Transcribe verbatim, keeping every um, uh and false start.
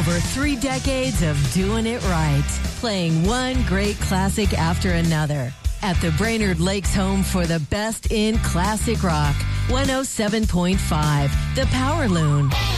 Over three decades of doing it right. Playing one great classic after another. At the Brainerd Lakes home for the best in classic rock. one oh seven point five, The Power Loon.